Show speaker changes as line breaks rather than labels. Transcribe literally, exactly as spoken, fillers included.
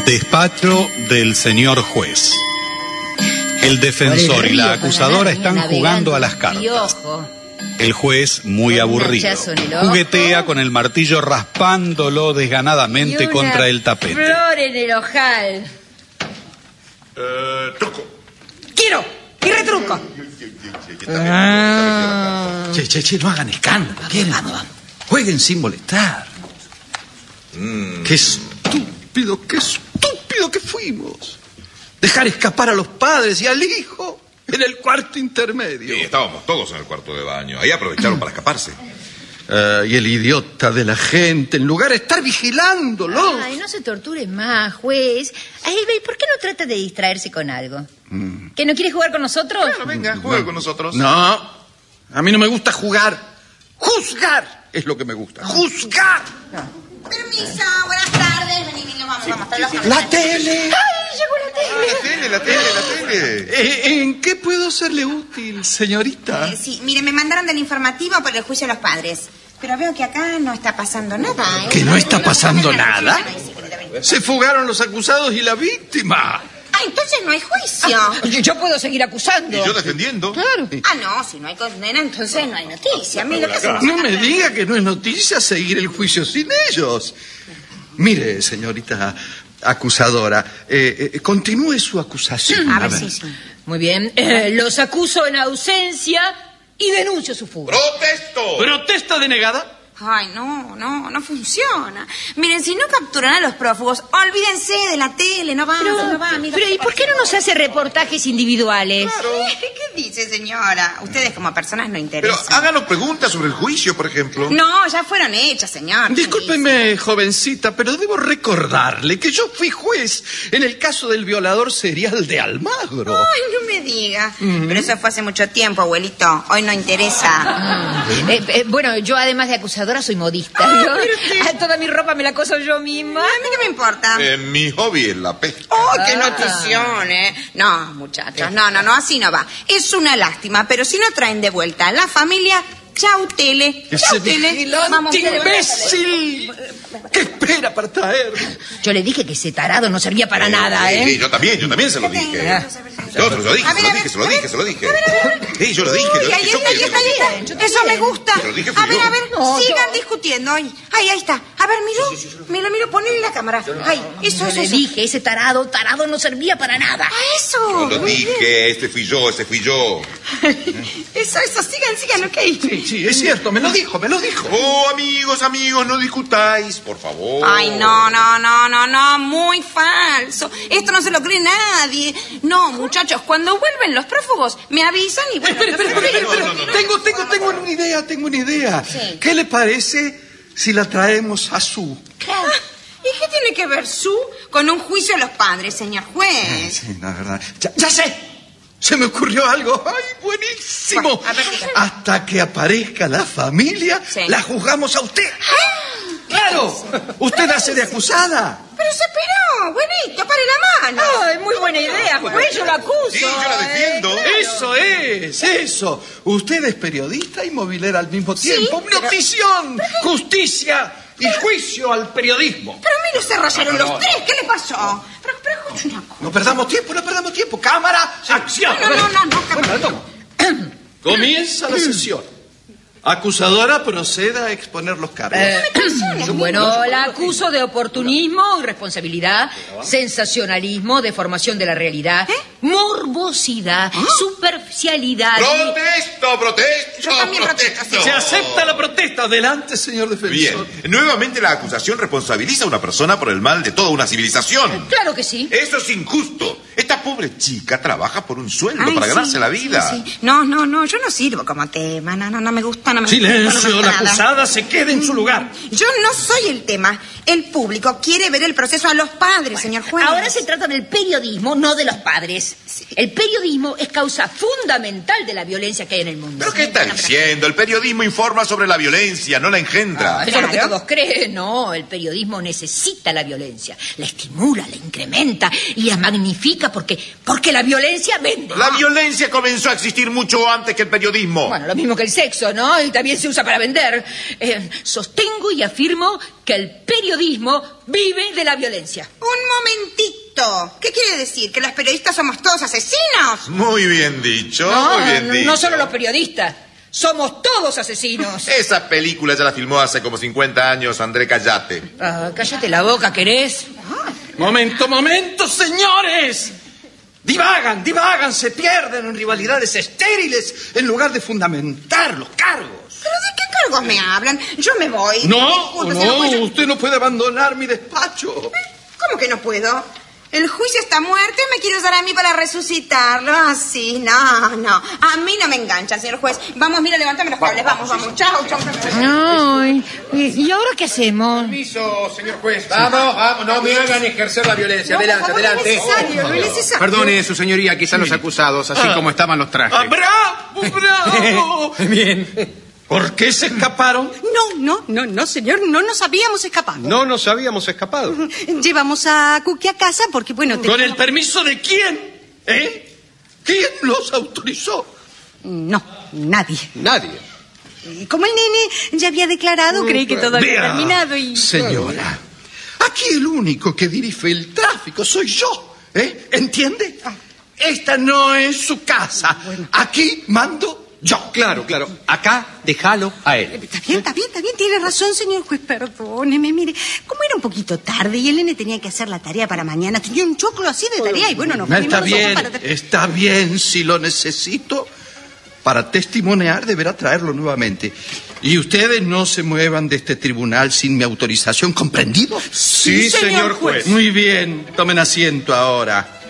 Despacho del señor juez. El defensor y la acusadora están jugando a las cartas. El juez, muy aburrido, juguetea con el martillo raspándolo desganadamente contra el tapete.
Flor en el ojal.
Eh, truco.
Quiero. Y retruco.
Ah. Che, che, che, no hagan escándalo. ¿Quieren? Vamos, vamos. Jueguen sin molestar. Mm. Qué estúpido, qué estúpido que fuimos. Dejar escapar a los padres y al hijo en el cuarto intermedio.
Sí, estábamos todos en el cuarto de baño. Ahí aprovecharon para escaparse.
Uh, y el idiota de la gente, en lugar de estar vigilándolos.
Ay, no se torture más, juez. Ay, ¿por qué no trata de distraerse con algo? Mm. ¿Que no quiere jugar con nosotros?
Claro, venga, juegue no. con nosotros.
No, a mí no me gusta jugar. Juzgar es lo que me gusta. ¡Juzgar!
No.
Permiso, buenas tardes. Vení, vení, vamos, sí, vamos.
Sí, sí. ¡La tele!
¡Ay, llegó la tele!
Ah, la tele, la tele, la tele.
Eh, ¿En qué puedo serle útil, señorita?
Eh, sí, mire, me mandaron del informativo por el juicio de los padres. Pero veo que acá no está pasando nada, ¿eh?
¿Que no está pasando nada? Se fugaron los acusados y la víctima.
Ah, entonces no hay juicio.
Ah, yo puedo seguir acusando.
Y yo defendiendo.
Claro.
Ah, no, si no hay condena, entonces no hay noticia. Mire, ¿qué hacemos?
No me diga que no es noticia seguir el juicio sin ellos. Mire, señorita acusadora, eh, eh, continúe su acusación.
A ver, sí, sí.
Muy bien. Eh, los acuso en ausencia y denuncio su fuga.
¡Protesto!
¿Protesta denegada?
Ay, no, no, no funciona. Miren, si no capturan a los prófugos, olvídense de la tele, no va,
pero,
no va. Mira,
pero ¿y por qué no nos hace reportajes individuales?
Claro. ¿Qué dice, señora? Ustedes como personas no interesan.
Pero háganos preguntas sobre el juicio, por ejemplo.
No, ya fueron hechas, señor.
Discúlpeme, jovencita, pero debo recordarle que yo fui juez en el caso del violador serial de Almagro.
Ay, no me diga. Mm-hmm. Pero eso fue hace mucho tiempo, abuelito. Hoy no interesa.
Ah. eh, eh, bueno, yo además de acusadora soy modista.
Ah,
¿no?
usted...
ah, toda mi ropa me la coso yo misma.
A mí qué me importa.
Eh, mi hobby es la pesca.
¡Oh, qué notición, eh! No, muchachos, no, no, no, así no va. Es una lástima, pero si no traen de vuelta a la familia, chau tele. Chau tele.
Vamos, imbécil. ¿Qué espera para traer?
Yo le dije que ese tarado no servía para eh, nada, ¿eh?
Sí, yo también, yo también se lo dije. Ah. Yo se lo dije, se lo dije, se lo dije, se lo dije. Sí, yo lo dije.
Uy, ahí está, ahí está, ahí está. Eso me gusta. A ver, a ver, no, sigan yo... discutiendo. Ahí, ahí, ahí está. A ver, miro, sí, sí, sí, miro, miro, ponle la cámara. Ay, eso,
yo
eso,
le
eso.
dije, ese tarado, tarado no servía para nada.
¡A eso!
Yo lo dije, este fui yo, este fui yo.
Eso, eso, sigan, sigan, ok.
Sí, sí, es cierto, me lo dijo, me lo dijo.
Oh, amigos, amigos, no discutáis, por favor.
Ay, no, no, no, no, no, muy falso. Esto no se lo cree nadie. No, muchachos, cuando vuelven los prófugos, me avisan y bueno...
Espera, espera, espera, espera. No, no, no, tengo, tengo, tengo una idea, tengo una idea.
Sí.
¿Qué le parece si la traemos a Su?
Ah, ¿y qué tiene que ver Su con un juicio de los padres, señor juez?
Sí, la verdad. Ya, ya sé. Se me ocurrió algo. ¡Ay, buenísimo!
Bueno, a ver,
hasta que aparezca la familia, sí. La juzgamos a usted.
¡Ah!
¡Claro! Usted hace de acusada.
Pero se esperó, buenito, pare la mano.
Ay, muy buena idea, juez, yo la acuso.
Sí, yo la defiendo.
Eso es, eso. Usted es periodista y movilera al mismo tiempo.
Sí, pero...
Notición, justicia y juicio al periodismo.
Pero mire, se rayaron los tres, ¿qué le pasó? Pero, pero escuche una cosa.
No perdamos tiempo, no perdamos tiempo. Cámara, sí. Acción.
No, no, no, no.
Bueno, no. Comienza la sesión. Acusadora, proceda a exponer los cargos.
Eh, bueno, la acuso de oportunismo, irresponsabilidad, sensacionalismo, deformación de la realidad, ¿eh? morbosidad, ¿ah? superficialidad.
¡Protesto, protesto!
Yo también protesto.
protesto.
Se acepta la protesta. Adelante, señor defensor.
Bien. Nuevamente la acusación responsabiliza a una persona por el mal de toda una civilización.
Claro que sí.
Eso es injusto. Esta pobre chica trabaja por un sueldo
Ay,
para
sí,
ganarse la vida.
Sí, sí. No, no, no, yo no sirvo como tema. No, no, no me gusta. No me
Silencio,
no me
la acusada se quede en su lugar.
Yo no soy el tema. El público quiere ver el proceso a los padres, bueno, señor juez.
Ahora se trata del periodismo, no de los padres. Sí. El periodismo es causa fundamental de la violencia que hay en el mundo.
¿Pero qué está diciendo? El periodismo informa sobre la violencia, no la engendra.
Ah, eso claro. Es lo que todos creen. No, el periodismo necesita la violencia. La estimula, la incrementa y la magnifica porque, porque la violencia vende.
La ah. violencia comenzó a existir mucho antes que el periodismo.
Bueno, lo mismo que el sexo, ¿no? Y también se usa para vender. Eh, sostengo y afirmo que el periodismo vive de la violencia.
Un momentito. ¿Qué quiere decir? ¿Que los periodistas somos todos asesinos?
Muy bien dicho,
no,
muy bien
no,
dicho.
No solo los periodistas. Somos todos asesinos.
Esa película ya la filmó hace como cincuenta años André Callate.
Ah, cállate la boca, ¿querés?
Momento, momento, señores. Divagan, divagan, se pierden en rivalidades estériles en lugar de fundamentar los cargos.
¿Pero de qué cargos me hablan? Yo me voy.
No,
Disculpe,
no,
señor juez.
usted no puede abandonar mi despacho.
¿Cómo que no puedo? El juicio está muerto y me quiere usar a mí para resucitarlo. Así, no, no. A mí no me engancha, señor juez. Vamos, mira, levántame los cables. Vamos, vamos. Chao, chao.
Ay, ¿y ahora qué hacemos?
Permiso, señor juez. Vamos, vamos, no me hagan ejercer la violencia.
No,
adelante,
por favor,
adelante.
no es necesario, no es necesario.
Perdone, su señoría, aquí están los acusados, así
Ah.
como estaban los trajes.
¡Ah, bravo, bravo!
Bien.
¿Por qué se escaparon?
No, no, no, no, señor, no nos habíamos escapado.
No nos habíamos escapado.
Llevamos a Cookie a casa porque, bueno...
¿Con
teníamos-
el permiso de quién? ¿Eh? ¿Quién los autorizó?
No, nadie.
Nadie.
Y como el nene ya había declarado, creí que todo había
Vea,
terminado y...
señora, aquí el único que dirige el tráfico soy yo, ¿eh? ¿Entiende? Esta no es su casa. Aquí mando yo.
Claro, claro. Acá, déjalo a él.
Está bien, está bien, está bien, tiene razón, señor juez, perdóneme, mire, como era un poquito tarde y el nene tenía que hacer la tarea para mañana, tenía un choclo así de tarea y bueno, nos
No,
fuimos
está
nosotros
bien,
para...
está bien. Si lo necesito para testimoniar, deberá traerlo nuevamente. Y ustedes no se muevan de este tribunal sin mi autorización, ¿comprendido?
Sí, señor juez.
Muy bien, tomen asiento ahora.